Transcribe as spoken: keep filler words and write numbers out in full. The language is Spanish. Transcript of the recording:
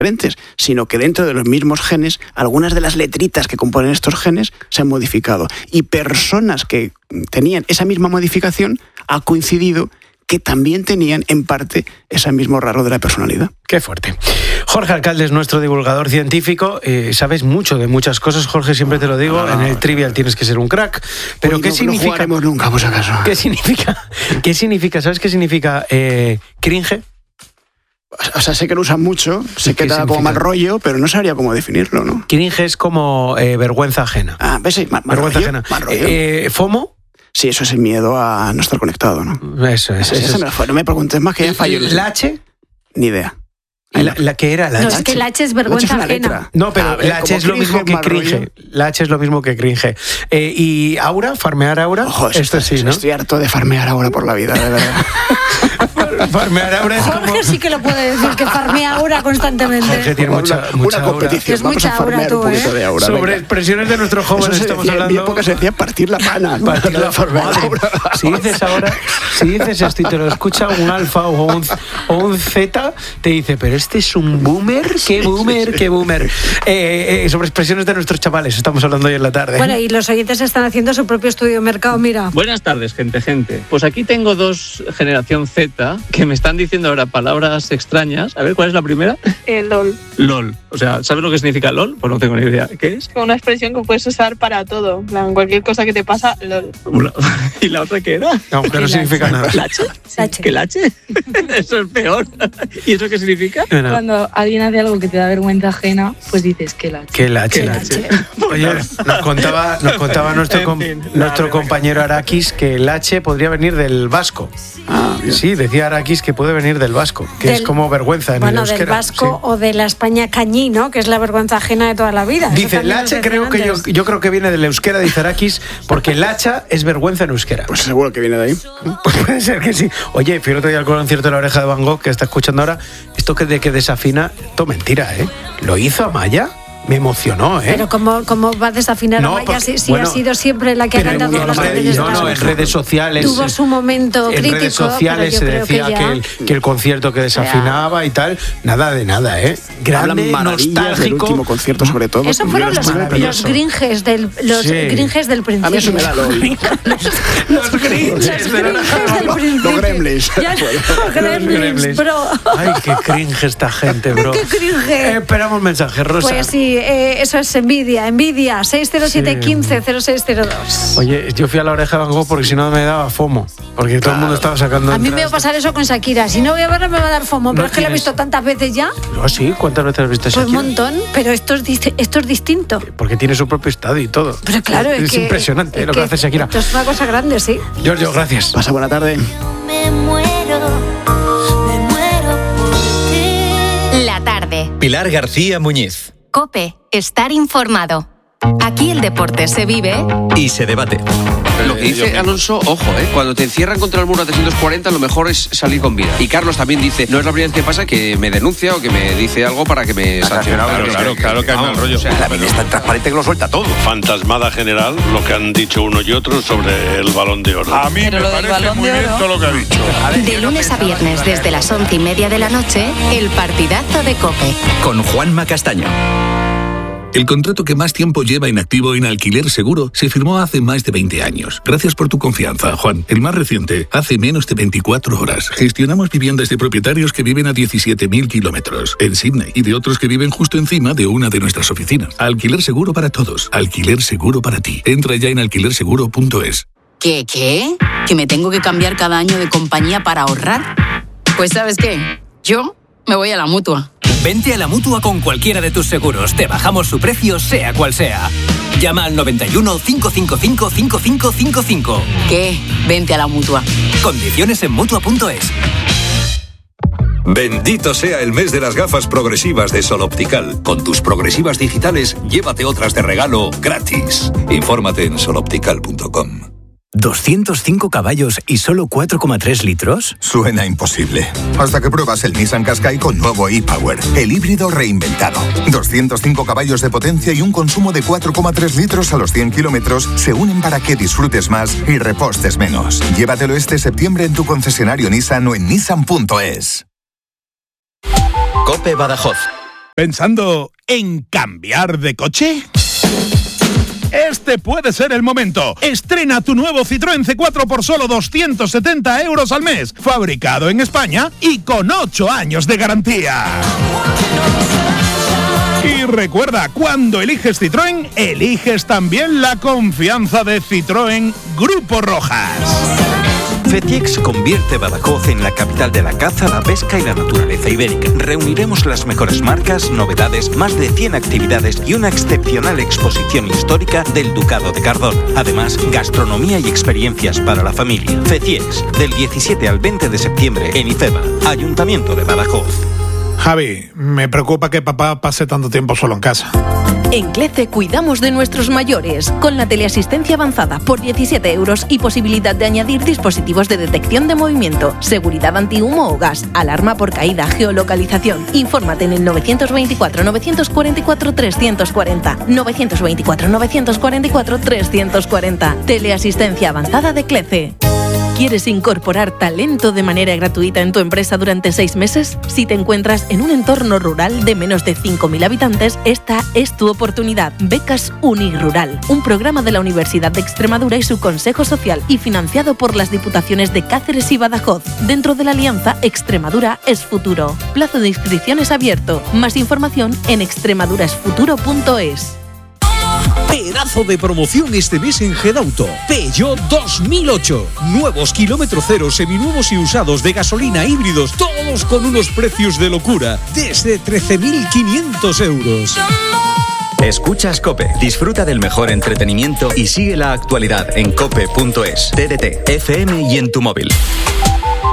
diferentes, sino que dentro de los mismos genes, algunas de las letritas que componen estos genes se han modificado. Y personas que tenían esa misma modificación ha coincidido que también tenían, en parte, ese mismo rasgo de la personalidad. Qué fuerte. Jorge Alcalde es nuestro divulgador científico. Eh, sabes mucho de muchas cosas, Jorge, siempre te lo digo. Ah, en el trivial tienes que ser un crack. Pero Uy, ¿qué no, significa? No jugaremos nunca, por si acaso. ¿Qué significa? ¿Qué significa? ¿Sabes qué significa eh, cringe? O sea, sé que lo usan mucho, sé que te da como mal rollo, pero no sabría cómo definirlo, ¿no? Cringe es como eh, vergüenza ajena. Ah, ¿ves? Mal, mal vergüenza rollo, ajena. Mal rollo. Eh, ¿FOMO? Sí, eso es el miedo a no estar conectado, ¿no? Eso es. Eso, Eso eso es. me fue. No me preguntes más, que ya fallo. ¿La H? Ni idea. La, la que era la No, H. es que la H es La H vergüenza es una ajena. letra. No, pero A ver, la H como es lo cringe, mismo que mal cringe. rollo. La H es lo mismo que cringe. Eh, y Aura, farmear Aura, Ojo, esto sí, ¿no? Estoy harto de farmear ahora por la vida, de verdad. Farmear Aura es como... Jorge sí que lo puede decir, que farmea aura constantemente. Jorge tiene mucha, una, mucha una aura. competición. Es Vamos mucha a farmear aura tú, un poquito ¿eh? de aura. Sobre venga. expresiones de nuestros jóvenes Eso se estamos decía, hablando. en mi época se decía partir la pana. ¿no? Partir la Farmear madre. aura. Si dices ahora, si dices esto y te lo escucha un alfa o un, o un Z, te dice, pero este es un boomer, qué boomer, qué boomer. Eh, eh, sobre expresiones de nuestros chavales estamos hablando hoy en la tarde. Bueno, y los oyentes están haciendo su propio estudio de mercado, mira. Buenas tardes, gente, gente. Pues aquí tengo dos generación Z que me están diciendo ahora palabras extrañas. A ver, ¿cuál es la primera? El LOL. LOL. O sea, ¿sabes lo que significa LOL? Pues no tengo ni idea. ¿Qué es? Una expresión que puedes usar para todo. En plan, cualquier cosa que te pasa, LOL. ¿Y la otra qué era? No, que no significa nada. ¿La H? La H. ¿Qué la H? Eso es peor. ¿Y eso qué significa? No. Cuando alguien hace algo que te da vergüenza ajena, pues dices que la Que la H. ¿Qué la H? Oye, nos contaba, nos contaba nuestro, En com- fin, nuestro nada, compañero Arakis que el H podría venir del vasco. Ah, bien. Sí, decía Arakis que puede venir del vasco, que Del- es como vergüenza en Bueno, el del euskera. vasco Sí. o de la España cañí, ¿no? Que es la vergüenza ajena de toda la vida. Eso Dice, el también nos H decían creo que yo, antes. yo creo que viene del euskera, dice Arakis, porque el hacha es vergüenza en euskera. Pues seguro que viene de ahí. Pues puede ser que sí. Oye, fui el otro día al concierto de La Oreja de Van Gogh, que está escuchando ahora, esto que de que desafina, esto mentira, ¿eh? ¿Lo hizo Amaya? Me emocionó, ¿eh? Pero ¿cómo, cómo va a desafinar No, a Maya porque- si, si bueno, ha sido siempre la que ha Pero cantado en las redes- canciones de no, no, las en redes sociales. Tuvo su momento en crítico, redes sociales pero se yo creo decía que que, ya- el, que el concierto que desafinaba y tal, nada de nada, ¿eh? Grande, Hablan maravillas del nostálgico. último concierto, sobre todo. Eso que fueron yo los, los- maravilloso. los gringes del, los Sí. gringes del principio. A mí eso me da lo... Los Los grinches gringes de La Oreja de Van del Gogh. principio. Los gremlins. Ya, los gremlins, Gremlins. bro. Ay, qué cringe esta gente, bro. Qué cringe. Eh, esperamos mensajes, Rosa. Pues sí, eh, eso es envidia, envidia. seis cero siete, Sí. quince, cero seis cero dos. Oye, yo fui a La Oreja de Van Gogh porque si no me daba FOMO. Porque todo el mundo estaba sacando A mí me va a entradas. pasar eso con Shakira. Si no voy a verla me va a dar fomo, pero No es que la he tienes- visto tantas veces ya. ¿Ah, sí? ¿Cuántas veces has visto a Pues un Shakira? montón, pero esto es, dis- esto es distinto. Porque tiene su propio estadio y todo. Pero claro, es, es que, impresionante es lo que, hace Shakira. Esto es una cosa grande, sí. Giorgio, gracias. Pasa buena tarde. Me muero, me muero por ti. La tarde. Pilar García Muñiz. COPE. Estar informado. Aquí el deporte se vive Y se debate. Lo que dice Alonso, ojo, ¿eh? Cuando te encierran contra el muro a trescientos cuarenta, lo mejor es salir con vida. Y Carlos también dice, no es la primera vez que pasa que me denuncia o que me dice algo para que me sancione. Claro, claro, claro que hay mal rollo. La vida es tan transparente que lo suelta todo. Fantasmada general, lo que han dicho uno y otro sobre el Balón de Oro. A mí Pero me lo del parece Balón muy de bien Oro- todo lo que ha dicho. de lunes a viernes desde las once y media de la noche, el partidazo de COPE. Con Juanma Castaño. El contrato que más tiempo lleva inactivo en Alquiler Seguro se firmó hace más de veinte años. Gracias por tu confianza, Juan. El más reciente, hace menos de veinticuatro horas. Gestionamos viviendas de propietarios que viven a diecisiete mil kilómetros en Sydney y de otros que viven justo encima de una de nuestras oficinas. Alquiler Seguro para todos. Alquiler Seguro para ti. Entra ya en alquiler seguro punto es. ¿Qué, qué? ¿Que me tengo que cambiar cada año de compañía para ahorrar? Pues ¿sabes qué? Yo me voy a la Mutua. Vente a la Mutua con cualquiera de tus seguros. Te bajamos su precio, sea cual sea. Llama al noventa y uno, cinco cinco cinco, cinco cinco cinco cinco. ¿Qué? Vente a la Mutua. Condiciones en mutua punto es. Bendito sea el mes de las gafas progresivas de Sol Optical. Con tus progresivas digitales, llévate otras de regalo gratis. Infórmate en sol optical punto com. ¿doscientos cinco caballos y solo cuatro coma tres litros? Suena imposible. Hasta que pruebas el Nissan Qashqai con nuevo e-Power, el híbrido reinventado. doscientos cinco caballos de potencia y un consumo de cuatro coma tres litros a los cien kilómetros se unen para que disfrutes más y repostes menos. Llévatelo este septiembre en tu concesionario Nissan o en nissan punto es. COPE Badajoz. ¿Pensando en cambiar de coche? Este puede ser el momento. Estrena tu nuevo Citroën C cuatro por solo doscientos setenta euros al mes. Fabricado en España y con ocho años de garantía. Y recuerda, cuando eliges Citroën, eliges también la confianza de Citroën Grupo Rojas. FECIEX convierte Badajoz en la capital de la caza, la pesca y la naturaleza ibérica. Reuniremos las mejores marcas, novedades, más de cien actividades y una excepcional exposición histórica del Ducado de Cardona. Además, gastronomía y experiencias para la familia. FECIEX, del diecisiete al veinte de septiembre en IFEBA, Ayuntamiento de Badajoz. Javi, me preocupa que papá pase tanto tiempo solo en casa. En CLECE cuidamos de nuestros mayores, con la teleasistencia avanzada por diecisiete euros y posibilidad de añadir dispositivos de detección de movimiento, seguridad antihumo o gas, alarma por caída, geolocalización. Infórmate en el novecientos veinticuatro, novecientos cuarenta y cuatro, trescientos cuarenta. novecientos veinticuatro, novecientos cuarenta y cuatro, trescientos cuarenta. Teleasistencia avanzada de CLECE. ¿Quieres incorporar talento de manera gratuita en tu empresa durante seis meses? Si te encuentras en un entorno rural de menos de cinco mil habitantes, esta es tu oportunidad. Becas Unirural, un programa de la Universidad de Extremadura y su Consejo Social y financiado por las Diputaciones de Cáceres y Badajoz, dentro de la alianza Extremadura es Futuro. Plazo de inscripciones abierto. Más información en extremaduraesfuturo punto es. Pedazo de promoción este mes en Gedauto. Peugeot dos mil ocho. Nuevos kilómetro cero, seminuevos y usados de gasolina, híbridos, todos con unos precios de locura. Desde trece mil quinientos euros. Escuchas COPE. Disfruta del mejor entretenimiento y sigue la actualidad en cope punto es. T D T, F M y en tu móvil.